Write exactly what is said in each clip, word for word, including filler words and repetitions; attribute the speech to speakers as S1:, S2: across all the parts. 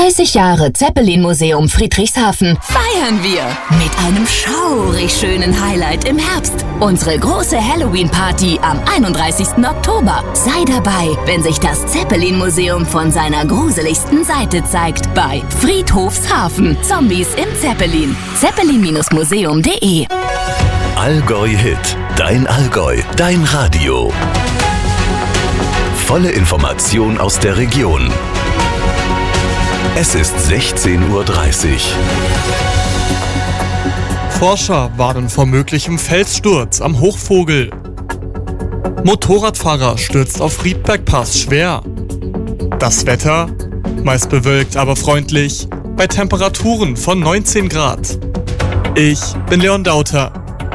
S1: dreißig Jahre Zeppelin-Museum Friedrichshafen
S2: feiern wir mit einem schaurig schönen Highlight im Herbst. Unsere große Halloween-Party am einunddreißigsten Oktober. Sei dabei, wenn sich das Zeppelin-Museum von seiner gruseligsten Seite zeigt bei Friedhofshafen. Zombies im Zeppelin. zeppelin Museum punkt de
S3: Allgäu Hit. Dein Allgäu. Dein Radio. Volle Information aus der Region. Es ist sechzehn Uhr dreißig.
S4: Forscher warnen vor möglichem Felssturz am Hochvogel. Motorradfahrer stürzt auf Riedbergpass schwer. Das Wetter? Meist bewölkt, aber freundlich. Bei Temperaturen von neunzehn Grad. Ich bin Leon Dauter.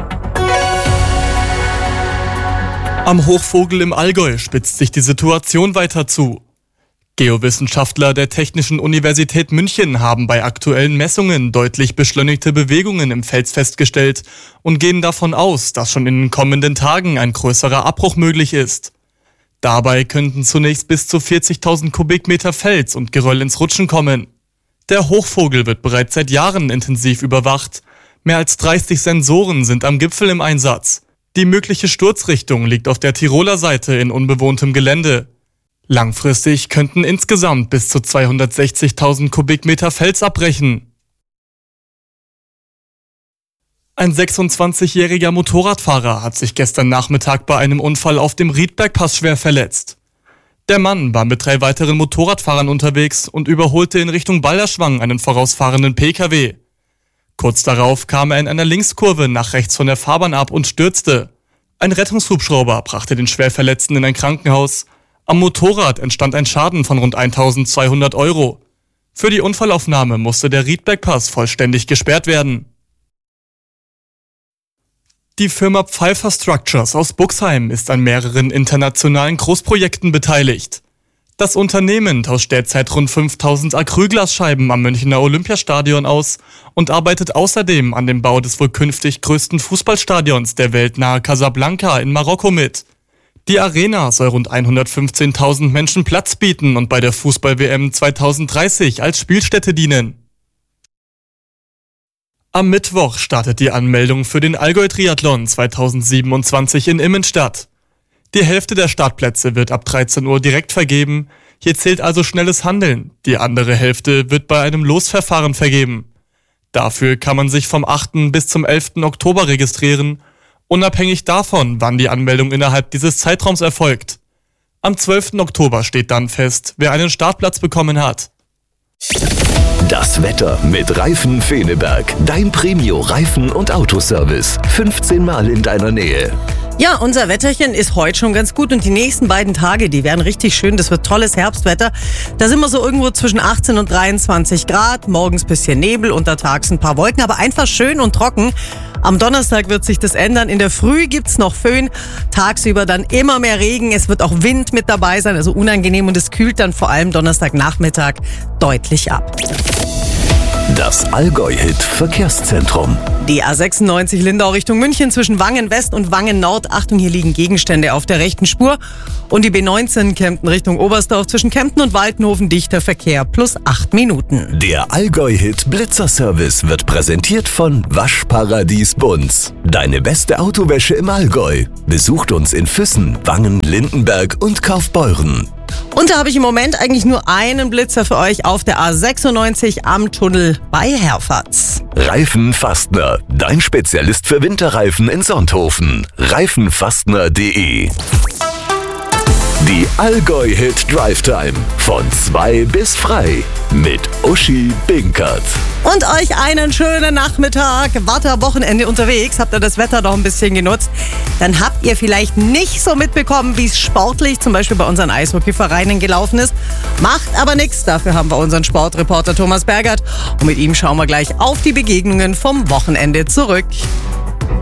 S4: Am Hochvogel im Allgäu spitzt sich die Situation weiter zu. Geowissenschaftler der Technischen Universität München haben bei aktuellen Messungen deutlich beschleunigte Bewegungen im Fels festgestellt und gehen davon aus, dass schon in den kommenden Tagen ein größerer Abbruch möglich ist. Dabei könnten zunächst bis zu vierzigtausend Kubikmeter Fels und Geröll ins Rutschen kommen. Der Hochvogel wird bereits seit Jahren intensiv überwacht. Mehr als dreißig Sensoren sind am Gipfel im Einsatz. Die mögliche Sturzrichtung liegt auf der Tiroler Seite in unbewohntem Gelände. Langfristig könnten insgesamt bis zu zweihundertsechzigtausend Kubikmeter Fels abbrechen. Ein sechsundzwanzigjähriger Motorradfahrer hat sich gestern Nachmittag bei einem Unfall auf dem Riedbergpass schwer verletzt. Der Mann war mit drei weiteren Motorradfahrern unterwegs und überholte in Richtung Balderschwang einen vorausfahrenden Pkw. Kurz darauf kam er in einer Linkskurve nach rechts von der Fahrbahn ab und stürzte. Ein Rettungshubschrauber brachte den Schwerverletzten in ein Krankenhaus. Am Motorrad entstand ein Schaden von rund eintausendzweihundert Euro. Für die Unfallaufnahme musste der Riedbergpass vollständig gesperrt werden. Die Firma Pfeiffer Structures aus Buxheim ist an mehreren internationalen Großprojekten beteiligt. Das Unternehmen tauscht derzeit rund fünftausend Acrylglasscheiben am Münchner Olympiastadion aus und arbeitet außerdem an dem Bau des wohl künftig größten Fußballstadions der Welt nahe Casablanca in Marokko mit. Die Arena soll rund hundertfünfzehntausend Menschen Platz bieten und bei der Fußball-W M zweitausenddreißig als Spielstätte dienen. Am Mittwoch startet die Anmeldung für den Allgäu-Triathlon zweitausendsiebenundzwanzig in Immenstadt. Die Hälfte der Startplätze wird ab dreizehn Uhr direkt vergeben. Hier zählt also schnelles Handeln. Die andere Hälfte wird bei einem Losverfahren vergeben. Dafür kann man sich vom achten bis zum elften Oktober registrieren, unabhängig davon, wann die Anmeldung innerhalb dieses Zeitraums erfolgt. Am zwölften Oktober steht dann fest, wer einen Startplatz bekommen hat.
S3: Das Wetter mit Reifen Feneberg. Dein Premio-Reifen- und Autoservice. fünfzehn Mal in deiner Nähe.
S5: Ja, unser Wetterchen ist heute schon ganz gut und die nächsten beiden Tage, die werden richtig schön. Das wird tolles Herbstwetter. Da sind wir so irgendwo zwischen achtzehn und dreiundzwanzig Grad. Morgens bisschen Nebel, untertags ein paar Wolken, aber einfach schön und trocken. Am Donnerstag wird sich das ändern. In der Früh gibt's noch Föhn, tagsüber dann immer mehr Regen. Es wird auch Wind mit dabei sein, also unangenehm, und es kühlt dann vor allem Donnerstagnachmittag deutlich ab.
S3: Das Allgäu-Hit-Verkehrszentrum.
S5: Die A sechsundneunzig Lindau Richtung München zwischen Wangen West und Wangen Nord. Achtung, hier liegen Gegenstände auf der rechten Spur. Und die B neunzehn Kempten Richtung Oberstdorf zwischen Kempten und Waldenhofen dichter Verkehr plus acht Minuten.
S3: Der Allgäu-Hit Blitzerservice wird präsentiert von Waschparadies Bunz. Deine beste Autowäsche im Allgäu. Besucht uns in Füssen, Wangen, Lindenberg und Kaufbeuren.
S5: Und da habe ich im Moment eigentlich nur einen Blitzer für euch auf der A sechsundneunzig am Tunnel bei Herfatz.
S3: Reifenfastner, dein Spezialist für Winterreifen in Sonthofen. reifenfastner punkt de. Die Allgäu-Hit Drive Time von zwei bis frei mit Uschi Binkert.
S5: Und euch einen schönen Nachmittag. Wart ihr am Wochenende unterwegs? Habt ihr das Wetter noch ein bisschen genutzt? Dann habt ihr vielleicht nicht so mitbekommen, wie es sportlich zum Beispiel bei unseren Eishockeyvereinen gelaufen ist. Macht aber nichts. Dafür haben wir unseren Sportreporter Thomas Bergert. Und mit ihm schauen wir gleich auf die Begegnungen vom Wochenende zurück.